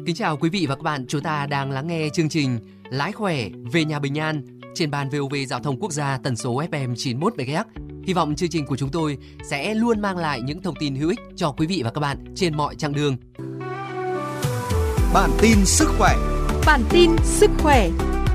Kính chào quý vị và các bạn, chúng ta đang lắng nghe chương trình Lái khỏe về nhà bình an trên ban VOV Giao thông Quốc gia tần số FM 91 MHz. Hy vọng chương trình của chúng tôi sẽ luôn mang lại những thông tin hữu ích cho quý vị và các bạn trên mọi chặng đường. Bản tin sức khỏe. Bản tin sức khỏe.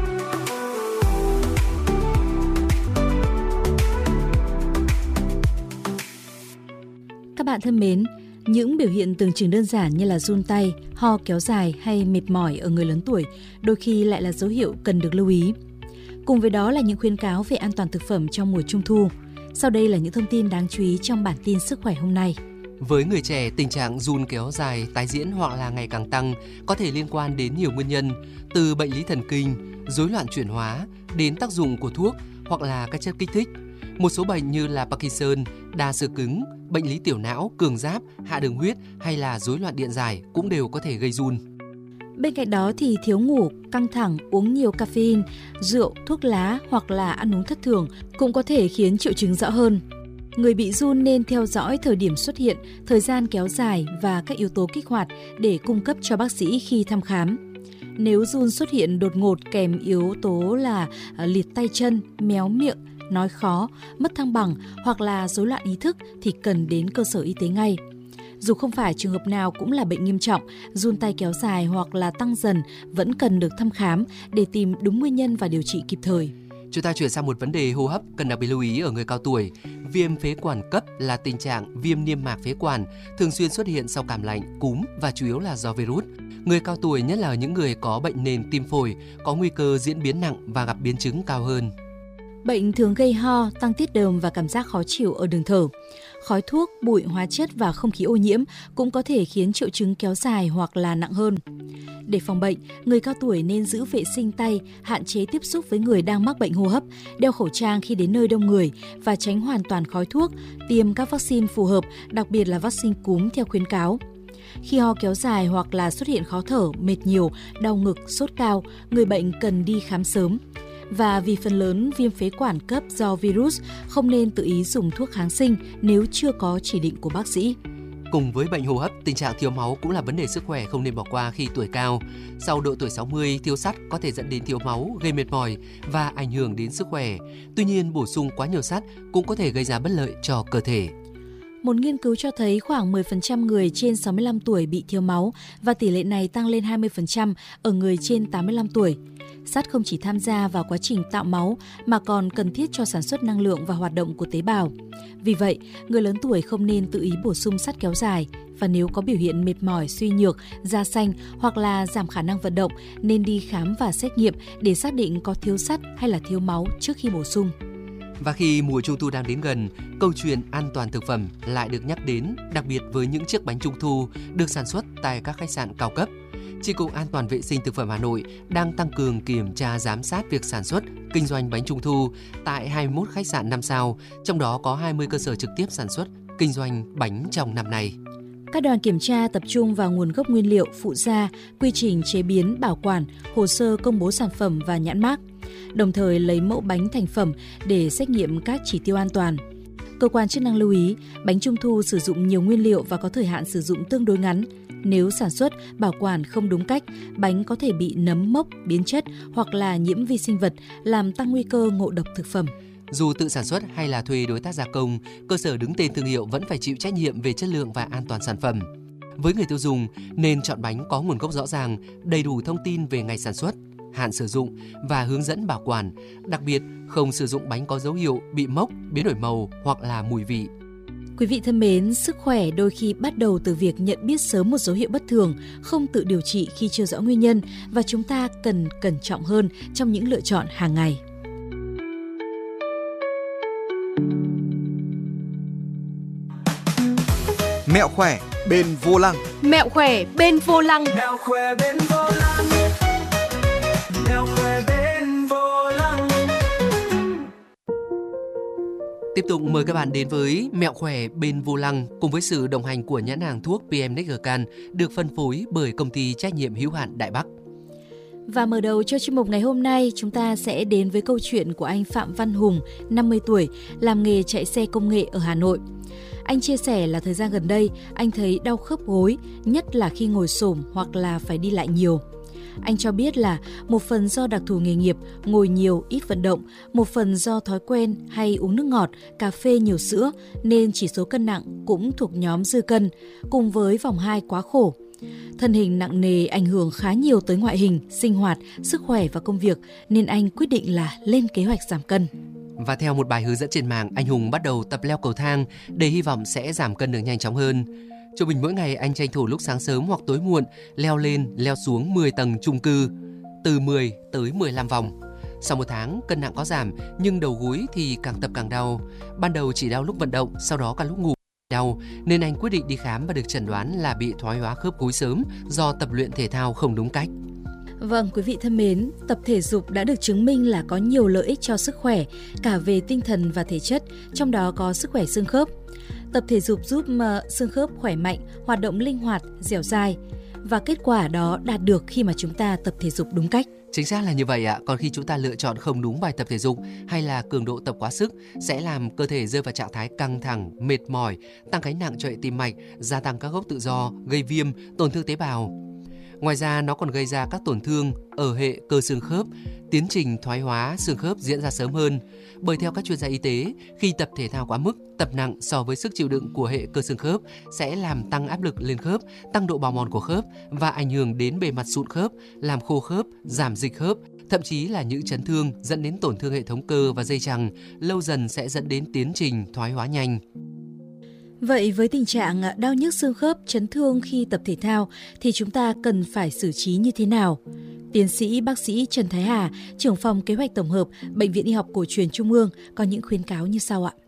Các bạn thân mến, những biểu hiện tưởng chừng đơn giản như là run tay, ho kéo dài hay mệt mỏi ở người lớn tuổi đôi khi lại là dấu hiệu cần được lưu ý. Cùng với đó là những khuyến cáo về an toàn thực phẩm trong mùa Trung thu. Sau đây là những thông tin đáng chú ý trong bản tin sức khỏe hôm nay. Với người trẻ, tình trạng run kéo dài, tái diễn hoặc là ngày càng tăng có thể liên quan đến nhiều nguyên nhân, từ bệnh lý thần kinh, rối loạn chuyển hóa đến tác dụng của thuốc hoặc là các chất kích thích. Một số bệnh như là Parkinson, đa xơ cứng, bệnh lý tiểu não, cường giáp, hạ đường huyết hay là rối loạn điện giải cũng đều có thể gây run. Bên cạnh đó thì thiếu ngủ, căng thẳng, uống nhiều caffeine, rượu, thuốc lá hoặc là ăn uống thất thường cũng có thể khiến triệu chứng rõ hơn. Người bị run nên theo dõi thời điểm xuất hiện, thời gian kéo dài và các yếu tố kích hoạt để cung cấp cho bác sĩ khi thăm khám. Nếu run xuất hiện đột ngột kèm yếu tố là liệt tay chân, méo miệng, nói khó, mất thăng bằng hoặc là rối loạn ý thức thì cần đến cơ sở y tế ngay. Dù không phải trường hợp nào cũng là bệnh nghiêm trọng, run tay kéo dài hoặc là tăng dần vẫn cần được thăm khám để tìm đúng nguyên nhân và điều trị kịp thời. Chúng ta chuyển sang một vấn đề hô hấp cần đặc biệt lưu ý ở người cao tuổi. Viêm phế quản cấp là tình trạng viêm niêm mạc phế quản thường xuyên xuất hiện sau cảm lạnh, cúm và chủ yếu là do virus. Người cao tuổi, nhất là những người có bệnh nền tim phổi, có nguy cơ diễn biến nặng và gặp biến chứng cao hơn. Bệnh thường gây ho, tăng tiết đờm và cảm giác khó chịu ở đường thở. Khói thuốc, bụi, hóa chất và không khí ô nhiễm cũng có thể khiến triệu chứng kéo dài hoặc là nặng hơn. Để phòng bệnh, người cao tuổi nên giữ vệ sinh tay, hạn chế tiếp xúc với người đang mắc bệnh hô hấp, đeo khẩu trang khi đến nơi đông người và tránh hoàn toàn khói thuốc, tiêm các vaccine phù hợp, đặc biệt là vaccine cúm theo khuyến cáo. Khi ho kéo dài hoặc là xuất hiện khó thở, mệt nhiều, đau ngực, sốt cao, người bệnh cần đi khám sớm. Và vì phần lớn viêm phế quản cấp do virus, không nên tự ý dùng thuốc kháng sinh nếu chưa có chỉ định của bác sĩ. Cùng với bệnh hô hấp, tình trạng thiếu máu cũng là vấn đề sức khỏe không nên bỏ qua khi tuổi cao. Sau độ tuổi 60, thiếu sắt có thể dẫn đến thiếu máu, gây mệt mỏi và ảnh hưởng đến sức khỏe. Tuy nhiên, bổ sung quá nhiều sắt cũng có thể gây ra bất lợi cho cơ thể. Một nghiên cứu cho thấy khoảng 10% người trên 65 tuổi bị thiếu máu và tỷ lệ này tăng lên 20% ở người trên 85 tuổi. Sắt không chỉ tham gia vào quá trình tạo máu mà còn cần thiết cho sản xuất năng lượng và hoạt động của tế bào. Vì vậy, người lớn tuổi không nên tự ý bổ sung sắt kéo dài và nếu có biểu hiện mệt mỏi, suy nhược, da xanh hoặc là giảm khả năng vận động nên đi khám và xét nghiệm để xác định có thiếu sắt hay là thiếu máu trước khi bổ sung. Và khi mùa Trung thu đang đến gần, câu chuyện an toàn thực phẩm lại được nhắc đến, đặc biệt với những chiếc bánh Trung thu được sản xuất tại các khách sạn cao cấp. Chi cục An toàn vệ sinh thực phẩm Hà Nội đang tăng cường kiểm tra giám sát việc sản xuất, kinh doanh bánh Trung thu tại 21 khách sạn 5 sao, trong đó có 20 cơ sở trực tiếp sản xuất, kinh doanh bánh trong năm nay. Các đoàn kiểm tra tập trung vào nguồn gốc nguyên liệu, phụ gia, quy trình chế biến, bảo quản, hồ sơ công bố sản phẩm và nhãn mác, đồng thời lấy mẫu bánh thành phẩm để xét nghiệm các chỉ tiêu an toàn. Cơ quan chức năng lưu ý, bánh Trung thu sử dụng nhiều nguyên liệu và có thời hạn sử dụng tương đối ngắn. Nếu sản xuất, bảo quản không đúng cách, bánh có thể bị nấm mốc, biến chất hoặc là nhiễm vi sinh vật, làm tăng nguy cơ ngộ độc thực phẩm. Dù tự sản xuất hay là thuê đối tác gia công, cơ sở đứng tên thương hiệu vẫn phải chịu trách nhiệm về chất lượng và an toàn sản phẩm. Với người tiêu dùng, nên chọn bánh có nguồn gốc rõ ràng, đầy đủ thông tin về ngày sản xuất, hạn sử dụng và hướng dẫn bảo quản. Đặc biệt, không sử dụng bánh có dấu hiệu bị mốc, biến đổi màu hoặc là mùi vị. Quý vị thân mến, sức khỏe đôi khi bắt đầu từ việc nhận biết sớm một dấu hiệu bất thường, không tự điều trị khi chưa rõ nguyên nhân và chúng ta cần cẩn trọng hơn trong những lựa chọn hàng ngày. Mẹo khỏe bên vô lăng. Mẹo khỏe bên vô lăng. Mẹo khỏe bên vô lăng. Mẹo khỏe bên vô lăng. Tiếp tục mời các bạn đến với Mẹo khỏe bên vô lăng cùng với sự đồng hành của nhãn hàng thuốc PM Nexacan được phân phối bởi công ty trách nhiệm hữu hạn Đại Bắc. Và mở đầu cho chuyên mục ngày hôm nay, chúng ta sẽ đến với câu chuyện của anh Phạm Văn Hùng, 50 tuổi, làm nghề chạy xe công nghệ ở Hà Nội. Anh chia sẻ là thời gian gần đây anh thấy đau khớp gối, nhất là khi ngồi xổm hoặc là phải đi lại nhiều. Anh cho biết là một phần do đặc thù nghề nghiệp, ngồi nhiều, ít vận động, một phần do thói quen hay uống nước ngọt, cà phê nhiều sữa nên chỉ số cân nặng cũng thuộc nhóm dư cân, cùng với vòng 2 quá khổ. Thân hình nặng nề ảnh hưởng khá nhiều tới ngoại hình, sinh hoạt, sức khỏe và công việc nên anh quyết định là lên kế hoạch giảm cân. Và theo một bài hướng dẫn trên mạng, anh Hùng bắt đầu tập leo cầu thang để hy vọng sẽ giảm cân được nhanh chóng hơn. Trung bình mỗi ngày anh tranh thủ lúc sáng sớm hoặc tối muộn leo lên, leo xuống 10 tầng chung cư, từ 10 tới 15 vòng. Sau một tháng, cân nặng có giảm nhưng đầu gối thì càng tập càng đau. Ban đầu chỉ đau lúc vận động, sau đó cả lúc ngủ đau nên anh quyết định đi khám và được chẩn đoán là bị thoái hóa khớp gối sớm do tập luyện thể thao không đúng cách. Vâng, quý vị thân mến, tập thể dục đã được chứng minh là có nhiều lợi ích cho sức khỏe, cả về tinh thần và thể chất, trong đó có sức khỏe xương khớp. Tập thể dục giúp xương khớp khỏe mạnh, hoạt động linh hoạt, dẻo dai. Và kết quả đó đạt được khi mà chúng ta tập thể dục đúng cách. Chính xác là như vậy ạ. Còn khi chúng ta lựa chọn không đúng bài tập thể dục hay là cường độ tập quá sức sẽ làm cơ thể rơi vào trạng thái căng thẳng, mệt mỏi, tăng gánh nặng cho hệ tim mạch, gia tăng các gốc tự do, gây viêm, tổn thương tế bào. Ngoài ra nó còn gây ra các tổn thương ở hệ cơ xương khớp, tiến trình thoái hóa xương khớp diễn ra sớm hơn. Bởi theo các chuyên gia y tế, khi tập thể thao quá mức, tập nặng so với sức chịu đựng của hệ cơ xương khớp sẽ làm tăng áp lực lên khớp, tăng độ bào mòn của khớp và ảnh hưởng đến bề mặt sụn khớp, làm khô khớp, giảm dịch khớp, thậm chí là những chấn thương dẫn đến tổn thương hệ thống cơ và dây chằng, lâu dần sẽ dẫn đến tiến trình thoái hóa nhanh. Vậy với tình trạng đau nhức xương khớp, chấn thương khi tập thể thao thì chúng ta cần phải xử trí như thế nào? Tiến sĩ bác sĩ Trần Thái Hà, trưởng phòng kế hoạch tổng hợp, Bệnh viện Y học Cổ truyền Trung ương có những khuyến cáo như sau ạ.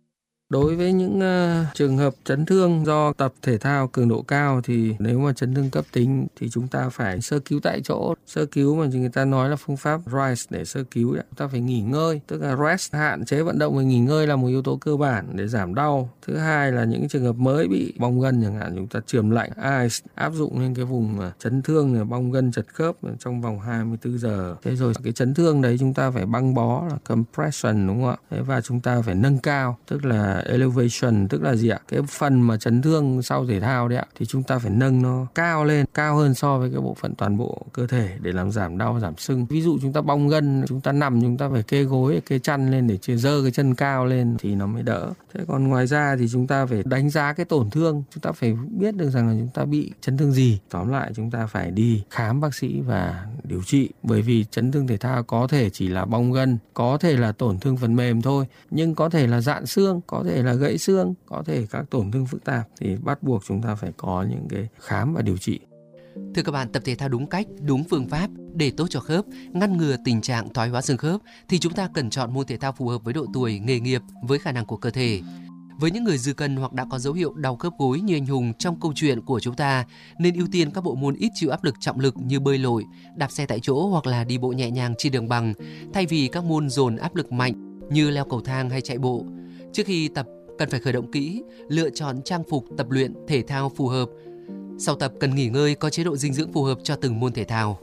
Đối với những trường hợp chấn thương do tập thể thao cường độ cao thì nếu mà chấn thương cấp tính thì chúng ta phải sơ cứu tại chỗ. Sơ cứu mà người ta nói là phương pháp RICE để sơ cứu. Chúng ta phải nghỉ ngơi, tức là rest, hạn chế vận động và nghỉ ngơi là một yếu tố cơ bản để giảm đau. Thứ hai là những trường hợp mới bị bong gân chẳng hạn, chúng ta chườm lạnh ice áp dụng lên cái vùng chấn thương bong gân chật khớp trong vòng 24 giờ. Thế rồi cái chấn thương đấy chúng ta phải băng bó là compression, đúng không ạ? Thế và chúng ta phải nâng cao, tức là elevation, tức là gì ạ? Cái phần mà chấn thương sau thể thao đấy ạ, thì chúng ta phải nâng nó cao lên, cao hơn so với cái bộ phận toàn bộ cơ thể để làm giảm đau, giảm sưng. Ví dụ chúng ta bong gân, chúng ta nằm, chúng ta phải kê gối, kê chăn lên để giơ cái chân cao lên thì nó mới đỡ. Thế còn ngoài ra thì chúng ta phải đánh giá cái tổn thương, chúng ta phải biết được rằng là chúng ta bị chấn thương gì. Tóm lại chúng ta phải đi khám bác sĩ và điều trị, bởi vì chấn thương thể thao có thể chỉ là bong gân, có thể là tổn thương phần mềm thôi, nhưng có thể là rạn xương, có thể là gãy xương, có thể các tổn thương phức tạp thì bắt buộc chúng ta phải có những cái khám và điều trị. Thưa các bạn, tập thể thao đúng cách, đúng phương pháp để tốt cho khớp, ngăn ngừa tình trạng thoái hóa xương khớp thì chúng ta cần chọn môn thể thao phù hợp với độ tuổi, nghề nghiệp, với khả năng của cơ thể. Với những người dư cân hoặc đã có dấu hiệu đau khớp gối như anh Hùng trong câu chuyện của chúng ta, nên ưu tiên các bộ môn ít chịu áp lực trọng lực như bơi lội, đạp xe tại chỗ hoặc là đi bộ nhẹ nhàng trên đường bằng, thay vì các môn dồn áp lực mạnh như leo cầu thang hay chạy bộ. Trước khi tập, cần phải khởi động kỹ, lựa chọn trang phục tập luyện thể thao phù hợp. Sau tập cần nghỉ ngơi, có chế độ dinh dưỡng phù hợp cho từng môn thể thao.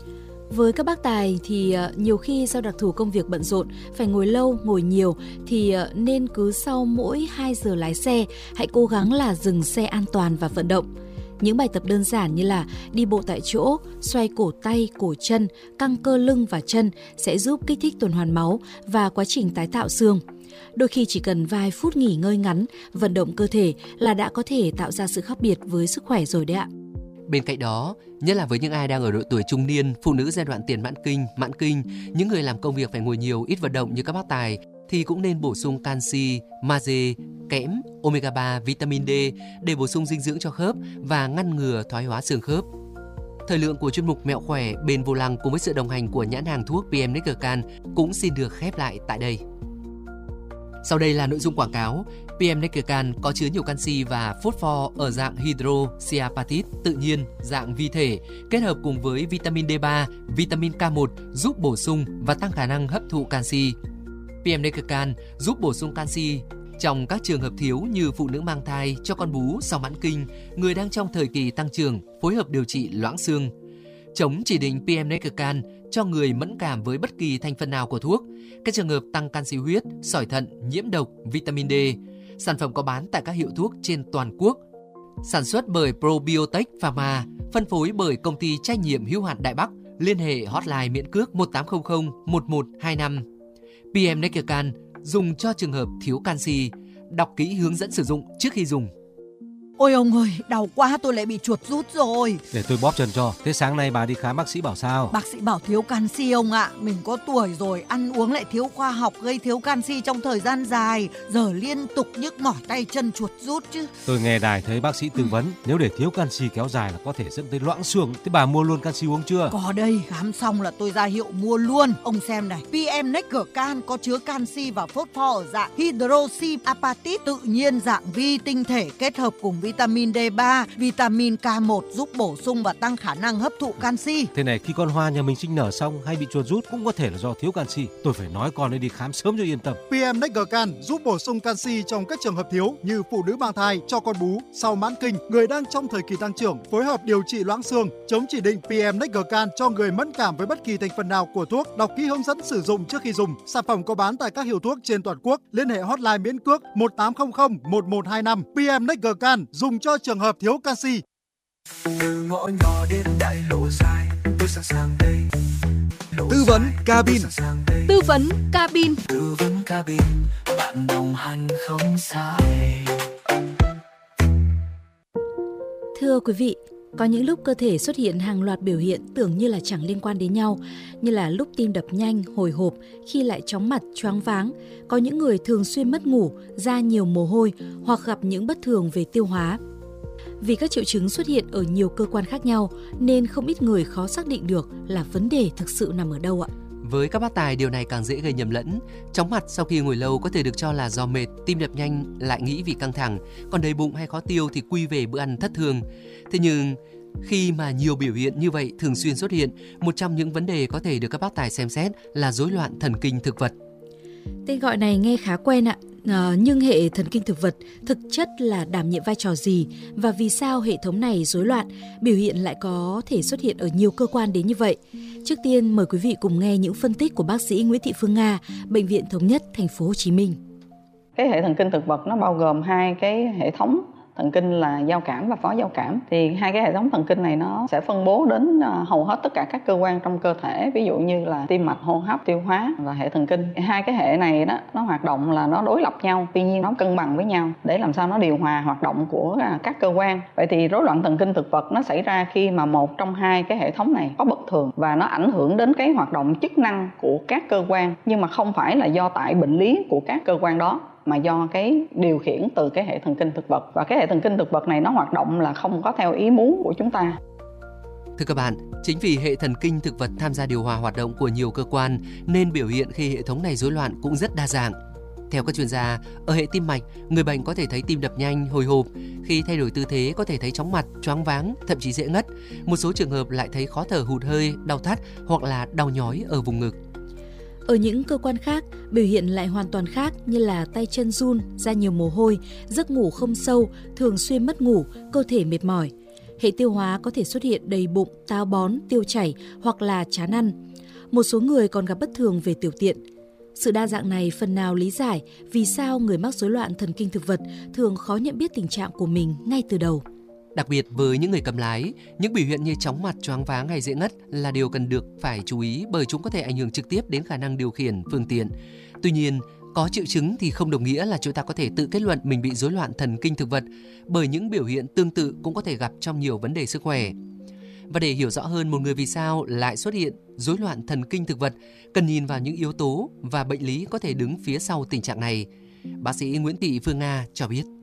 Với các bác tài thì nhiều khi do đặc thù công việc bận rộn, phải ngồi lâu, ngồi nhiều thì nên cứ sau mỗi 2 giờ lái xe, hãy cố gắng là dừng xe an toàn và vận động. Những bài tập đơn giản như là đi bộ tại chỗ, xoay cổ tay, cổ chân, căng cơ lưng và chân sẽ giúp kích thích tuần hoàn máu và quá trình tái tạo xương. Đôi khi chỉ cần vài phút nghỉ ngơi ngắn, vận động cơ thể là đã có thể tạo ra sự khác biệt với sức khỏe rồi đấy ạ. Bên cạnh đó, nhất là với những ai đang ở độ tuổi trung niên, phụ nữ giai đoạn tiền mãn kinh, những người làm công việc phải ngồi nhiều, ít vận động như các bác tài thì cũng nên bổ sung canxi, magie, kẽm, omega 3, vitamin D để bổ sung dinh dưỡng cho khớp và ngăn ngừa thoái hóa xương khớp. Thời lượng của chuyên mục Mẹo khỏe bên vô lăng cùng với sự đồng hành của nhãn hàng thuốc PM Nickercan cũng xin được khép lại tại đây. Sau đây là nội dung quảng cáo. PM Nickercan có chứa nhiều canxi và phosphor ở dạng hydroxyapatite tự nhiên, dạng vi thể, kết hợp cùng với vitamin D3, vitamin K1 giúp bổ sung và tăng khả năng hấp thụ canxi. PM Nickercan giúp bổ sung canxi trong các trường hợp thiếu như phụ nữ mang thai, cho con bú sau mãn kinh, người đang trong thời kỳ tăng trưởng, phối hợp điều trị loãng xương. Chống chỉ định PM Nickercan cho người mẫn cảm với bất kỳ thành phần nào của thuốc, các trường hợp tăng canxi huyết, sỏi thận, nhiễm độc, vitamin D. Sản phẩm có bán tại các hiệu thuốc trên toàn quốc. Sản xuất bởi Probiotech Pharma, phân phối bởi công ty trách nhiệm hữu hạn Đại Bắc. Liên hệ hotline miễn cước 1800 1125. PM Neckercan dùng cho trường hợp thiếu canxi. Đọc kỹ hướng dẫn sử dụng trước khi dùng. Ôi ông ơi, đau quá, tôi lại bị chuột rút rồi. Để tôi bóp chân cho. Thế sáng nay bà đi khám bác sĩ bảo sao? Bác sĩ bảo thiếu canxi ông ạ. Mình có tuổi rồi, ăn uống lại thiếu khoa học, gây thiếu canxi trong thời gian dài. Giờ liên tục nhức mỏi tay chân chuột rút chứ. Tôi nghe đài thấy bác sĩ tư vấn, nếu để thiếu canxi kéo dài là có thể dẫn tới loãng xương. Thế bà mua luôn canxi uống chưa? Có đây, khám xong là tôi ra hiệu mua luôn. Ông xem này, PM Neckercan có chứa canxi và phosphor ở dạng hydroxy apatit tự nhiên dạng vi tinh thể kết hợp cùng vitamin D3, vitamin K1 giúp bổ sung và tăng khả năng hấp thụ canxi. Thế này, khi con hoa nhà mình sinh nở xong hay bị chuột rút cũng có thể là do thiếu canxi. Tôi phải nói con ấy đi khám sớm cho yên tâm. PM Neckercan giúp bổ sung canxi trong các trường hợp thiếu như phụ nữ mang thai, cho con bú, sau mãn kinh, người đang trong thời kỳ tăng trưởng, phối hợp điều trị loãng xương, chống chỉ định PM Neckercan cho người mẫn cảm với bất kỳ thành phần nào của thuốc. Đọc kỹ hướng dẫn sử dụng trước khi dùng. Sản phẩm có bán tại các hiệu thuốc trên toàn quốc. Liên hệ hotline miễn cước 1800 1125. PM Neckercan dùng cho trường hợp thiếu canxi. Từ ngõ nhỏ đến đại lộ dài, tôi sẵn sàng đây. Tư vấn cabin. Tư vấn cabin. Tư vấn cabin, bạn đồng hành không sai. Thưa quý vị, có những lúc cơ thể xuất hiện hàng loạt biểu hiện tưởng như là chẳng liên quan đến nhau, như là lúc tim đập nhanh, hồi hộp, khi lại chóng mặt, choáng váng. Có những người thường xuyên mất ngủ, ra nhiều mồ hôi hoặc gặp những bất thường về tiêu hóa. Vì các triệu chứng xuất hiện ở nhiều cơ quan khác nhau nên không ít người khó xác định được là vấn đề thực sự nằm ở đâu ạ. Với các bác tài, điều này càng dễ gây nhầm lẫn. Chóng mặt sau khi ngồi lâu có thể được cho là do mệt, tim đập nhanh lại nghĩ vì căng thẳng, còn đầy bụng hay khó tiêu thì quy về bữa ăn thất thường. Thế nhưng khi mà nhiều biểu hiện như vậy thường xuyên xuất hiện, một trong những vấn đề có thể được các bác tài xem xét là rối loạn thần kinh thực vật. Tên gọi này nghe khá quen ạ. Nhưng hệ thần kinh thực vật thực chất là đảm nhiệm vai trò gì và vì sao hệ thống này rối loạn, biểu hiện lại có thể xuất hiện ở nhiều cơ quan đến như vậy? Trước tiên mời quý vị cùng nghe những phân tích của bác sĩ Nguyễn Thị Phương Nga, Bệnh viện Thống nhất, Thành phố Hồ Chí Minh. Cái hệ thần kinh thực vật nó bao gồm hai cái hệ thống thần kinh là giao cảm và phó giao cảm. Thì hai cái hệ thống thần kinh này nó sẽ phân bố đến hầu hết tất cả các cơ quan trong cơ thể, ví dụ như là tim mạch, hô hấp, tiêu hóa và hệ thần kinh. Hai cái hệ này đó nó hoạt động là nó đối lập nhau, tuy nhiên nó cân bằng với nhau để làm sao nó điều hòa hoạt động của các cơ quan. Vậy thì rối loạn thần kinh thực vật nó xảy ra khi mà một trong hai cái hệ thống này có bất thường và nó ảnh hưởng đến cái hoạt động chức năng của các cơ quan, nhưng mà không phải là do tại bệnh lý của các cơ quan đó, mà do cái điều khiển từ cái hệ thần kinh thực vật. Và cái hệ thần kinh thực vật này nó hoạt động là không có theo ý muốn của chúng ta. Thưa các bạn, chính vì hệ thần kinh thực vật tham gia điều hòa hoạt động của nhiều cơ quan nên biểu hiện khi hệ thống này rối loạn cũng rất đa dạng. Theo các chuyên gia, ở hệ tim mạch, người bệnh có thể thấy tim đập nhanh, hồi hộp. Khi thay đổi tư thế có thể thấy chóng mặt, choáng váng, thậm chí dễ ngất. Một số trường hợp lại thấy khó thở hụt hơi, đau thắt hoặc là đau nhói ở vùng ngực. Ở những cơ quan khác, biểu hiện lại hoàn toàn khác như là tay chân run, ra nhiều mồ hôi, giấc ngủ không sâu, thường xuyên mất ngủ, cơ thể mệt mỏi. Hệ tiêu hóa có thể xuất hiện đầy bụng, táo bón, tiêu chảy hoặc là chán ăn. Một số người còn gặp bất thường về tiểu tiện. Sự đa dạng này phần nào lý giải vì sao người mắc rối loạn thần kinh thực vật thường khó nhận biết tình trạng của mình ngay từ đầu. Đặc biệt với những người cầm lái, những biểu hiện như chóng mặt, choáng váng hay dễ ngất là điều cần được phải chú ý bởi chúng có thể ảnh hưởng trực tiếp đến khả năng điều khiển phương tiện. Tuy nhiên, có triệu chứng thì không đồng nghĩa là chúng ta có thể tự kết luận mình bị rối loạn thần kinh thực vật, bởi những biểu hiện tương tự cũng có thể gặp trong nhiều vấn đề sức khỏe. Và để hiểu rõ hơn một người vì sao lại xuất hiện rối loạn thần kinh thực vật, cần nhìn vào những yếu tố và bệnh lý có thể đứng phía sau tình trạng này. Bác sĩ Nguyễn Thị Phương Nga cho biết.